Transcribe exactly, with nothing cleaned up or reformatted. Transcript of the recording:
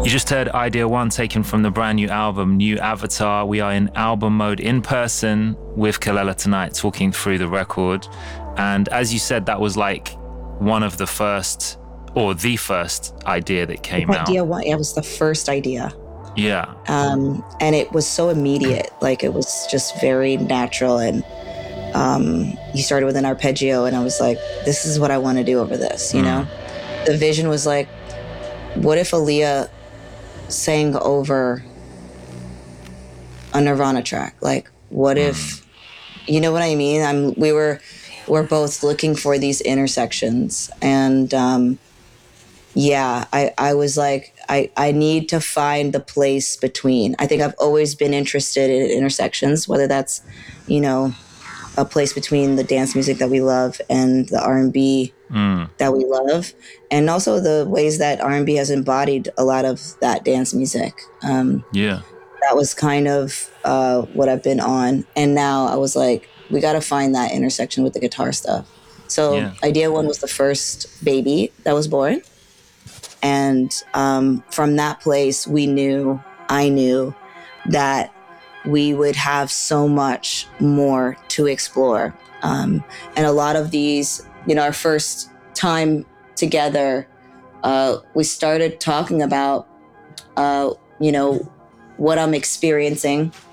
You just heard Idea One taken from the brand new album, New Avatar. We are in album mode in person with Kelela tonight, talking through the record. And as you said, that was like one of the first, or the first idea that came idea out. Idea One, it was the first idea. Yeah. Um, and it was so immediate. Like, it was just very natural. And um, you started with an arpeggio, and I was like, this is what I want to do over this, you mm. know? The vision was like, what if Aaliyah sang over a Nirvana track? Like, what mm. if, you know what I mean? I'm, we were, we're both looking for these intersections. And um, yeah, I, I was like, I, I need to find the place between. I think I've always been interested in intersections, whether that's, you know, a place between the dance music that we love and the R and B mm. that we love, and also the ways that R and B has embodied a lot of that dance music. Um, yeah. That was kind of uh, what I've been on. And now I was like, we got to find that intersection with the guitar stuff. So yeah. Idea One was the first baby that was born. And um, from that place, we knew, I knew that we would have so much more to explore. Um, and a lot of these, you know, our first time together, uh, we started talking about, uh, you know, what I'm experiencing